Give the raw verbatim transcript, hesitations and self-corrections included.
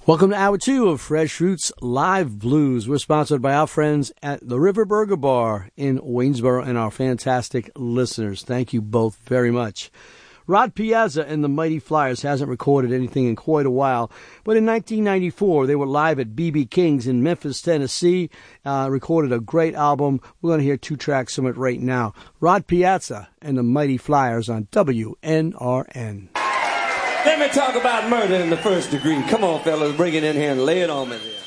Welcome to Hour two of Fresh Roots Live Blues. We're sponsored by our friends at the River Burger Bar in Waynesboro and our fantastic listeners. Thank you both very much. Rod Piazza and the Mighty Flyers hasn't recorded anything in quite a while, but in nineteen ninety-four they were live at B B King's in Memphis, Tennessee, uh, recorded a great album. We're going to hear two tracks from it right now. Rod Piazza and the Mighty Flyers on W N R N. Let me talk about murder in the first degree. Come on, fellas, bring it in here and lay it on me there.